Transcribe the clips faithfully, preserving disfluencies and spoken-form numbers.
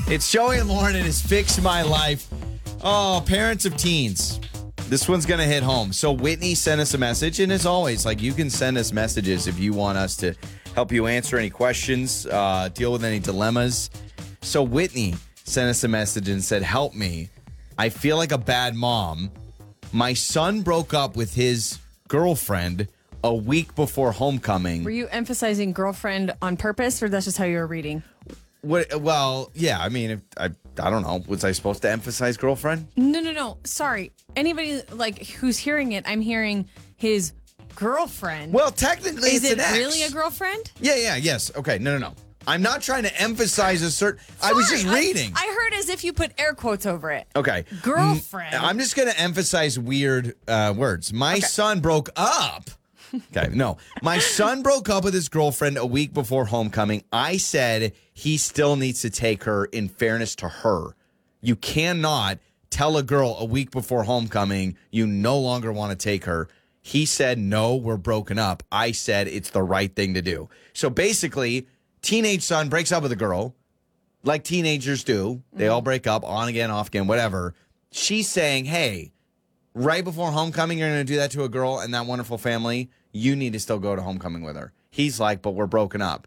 It's Joey and Lauren. It has fixed my life. Oh, parents of teens. This one's going to hit home. So Whitney sent us a message. And as always, like you can send us messages if you want us to help you answer any questions, uh, deal with any dilemmas. So Whitney sent us a message and said, help me. I feel like a bad mom. My son broke up with his girlfriend a week before homecoming. Were you emphasizing girlfriend on purpose, or that's just how you were reading? What? Well, yeah. I mean, if, I I don't know. Was I supposed to emphasize girlfriend? No, no, no. Sorry. Anybody like who's hearing it, I'm hearing his girlfriend. Well, technically, is it's it an ex. really a girlfriend? Yeah, yeah, yes. Okay, no, no, no. I'm not trying to emphasize a certain. I was just reading. I, I heard as if you put air quotes over it. Okay, Girlfriend. I'm just going to emphasize weird uh, words. My Okay. son broke up. Okay, no. My son broke up with his girlfriend a week before homecoming. I said he still needs to take her in fairness to her. You cannot tell a girl a week before homecoming you no longer want to take her. He said, no, we're broken up. I said it's the right thing to do. So basically, teenage son breaks up with a girl like teenagers do. They all break up on again, off again, whatever. She's saying, hey, right before homecoming, you're going to do that to a girl and that wonderful family. You need to still go to homecoming with her. He's like, but we're broken up.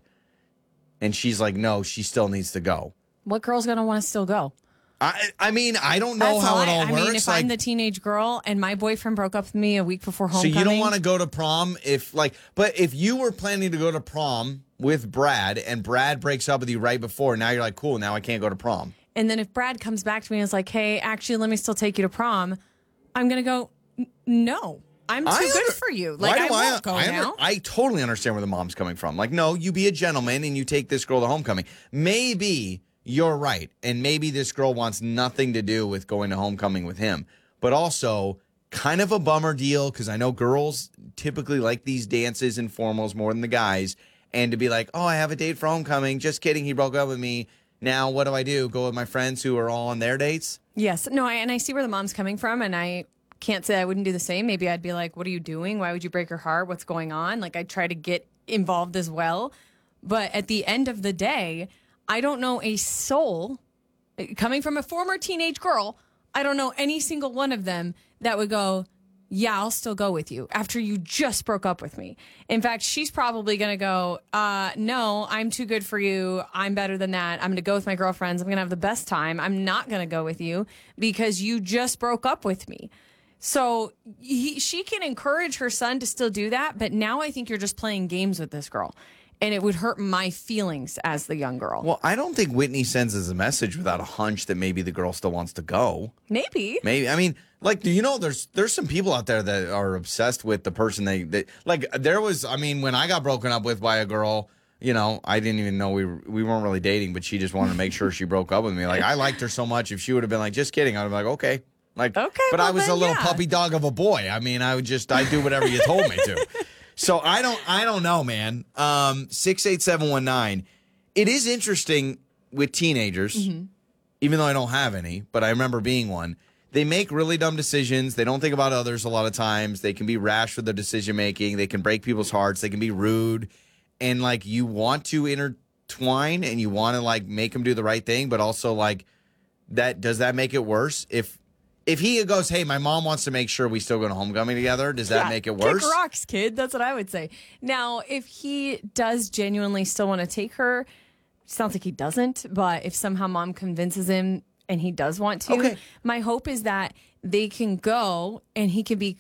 And she's like, no, she still needs to go. What girl's gonna want to still go? I I mean, I don't know That's how all it all I, works. I mean, if like, I'm the teenage girl and my boyfriend broke up with me a week before so homecoming. you don't want to go to prom if like, but if you were planning to go to prom with Brad and Brad breaks up with you right before, now you're like, cool, now I can't go to prom. And then if Brad comes back to me and is like, hey, actually, let me still take you to prom, I'm going to go, "N- no, I'm too I good under- for you. Why Like, do I won't go I, now. I totally understand where the mom's coming from. Like, no, you be a gentleman and you take this girl to homecoming. Maybe you're right. And maybe this girl wants nothing to do with going to homecoming with him. But also, kind of a bummer deal because I know girls typically like these dances and formals more than the guys. And to be like, oh, I have a date for homecoming. Just kidding. He broke up with me. Now, what do I do? Go with my friends who are all on their dates? Yes. No, I, and I see where the mom's coming from, and I can't say I wouldn't do the same. Maybe I'd be like, what are you doing? Why would you break her heart? What's going on? Like, I'd try to get involved as well. But at the end of the day, I don't know a soul, coming from a former teenage girl, I don't know any single one of them that would go, yeah, I'll still go with you after you just broke up with me. In fact, she's probably going to go, uh, no, I'm too good for you. I'm better than that. I'm going to go with my girlfriends. I'm going to have the best time. I'm not going to go with you because you just broke up with me. So he, she can encourage her son to still do that. But now I think you're just playing games with this girl. And it would hurt my feelings as the young girl. Well, I don't think Whitney sends us a message without a hunch that maybe the girl still wants to go. Maybe. Maybe. I mean, like, do you know there's there's some people out there that are obsessed with the person they, they like there was, I mean, when I got broken up with by a girl, you know, I didn't even know we were, we weren't really dating, but she just wanted to make sure she broke up with me. Like, I liked her so much. If she would have been like, just kidding, I'd be like, okay. Like, Okay, but well I was then, a little yeah. puppy dog of a boy. I mean, I would just, I'd do whatever you told me to. So I don't, I don't know, man. Um, six eight seven one nine. It is interesting with teenagers, Mm-hmm. even though I don't have any, but I remember being one. They make really dumb decisions. They don't think about others a lot of times. They can be rash with their decision making. They can break people's hearts. They can be rude. And like, you want to intertwine and you want to like make them do the right thing, but also like that, does that make it worse? If, If he goes, hey, my mom wants to make sure we still go to homecoming together, does that Yeah, make it worse? Kick rocks, kid. That's what I would say. Now, if he does genuinely still want to take her, sounds like he doesn't, but if somehow mom convinces him and he does want to, Okay. my hope is that they can go and he can be